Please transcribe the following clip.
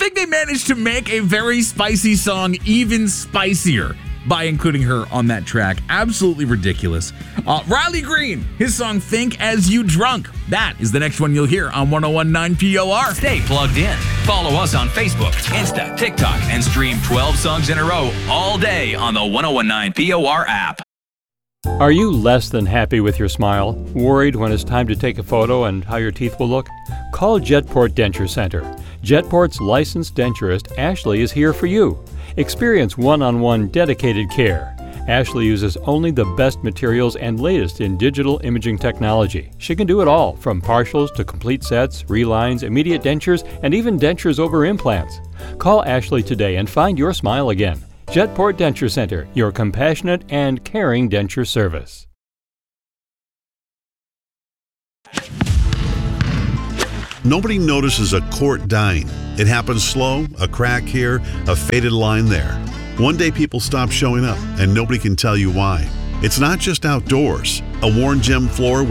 think they managed to make a very spicy song even spicier by including her on that track. Absolutely ridiculous. Riley Green, his song Think As You Drunk. That is the next one you'll hear on 101.9 POR. Stay plugged in. Follow us on Facebook, Insta, TikTok, and stream 12 songs in a row all day on the 101.9 POR app. Are you less than happy with your smile? Worried when it's time to take a photo and how your teeth will look? Call Jetport Denture Center. Jetport's licensed denturist, Ashley, is here for you. Experience one-on-one dedicated care. Ashley uses only the best materials and latest in digital imaging technology. She can do it all, from partials to complete sets, relines, immediate dentures, and even dentures over implants. Call Ashley today and find your smile again. Jetport Denture Center, your compassionate and caring denture service. Nobody notices a quart dying. It happens slow, a crack here, a faded line there. One day people stop showing up and nobody can tell you why. It's not just outdoors. A worn gem floor